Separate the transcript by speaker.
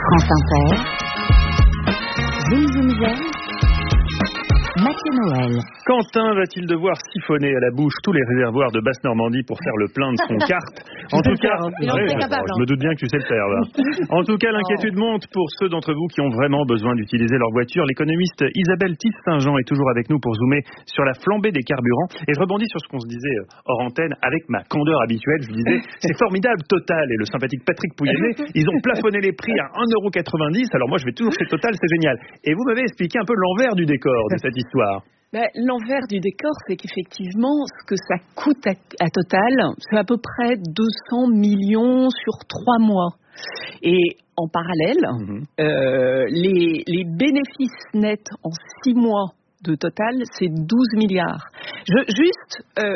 Speaker 1: France Inter, Zoom Zoom Zen, Mathieu Noël.
Speaker 2: Quentin va-t-il devoir siphonner à la bouche tous les réservoirs de Basse-Normandie pour faire le plein de son kart? En tout cas, je me doute bien que tu sais le faire là. En tout cas, l'inquiétude monte pour ceux d'entre vous qui ont vraiment besoin d'utiliser leur voiture. L'économiste Isabelle Tisse-Saint-Jean est toujours avec nous pour zoomer sur la flambée des carburants. Et je rebondis sur ce qu'on se disait hors antenne avec ma candeur habituelle. Je disais, c'est formidable, Total et le sympathique Patrick Pouyanné, ils ont plafonné les prix à 1,90 €. Alors moi, je vais toujours chez Total, c'est génial. Et vous m'avez expliqué un peu l'envers du décor de cette histoire.
Speaker 3: L'envers du décor, c'est qu'effectivement, ce que ça coûte à Total, c'est à peu près 200 millions sur 3 mois. Et en parallèle, les bénéfices nets en 6 mois de Total, c'est 12 milliards.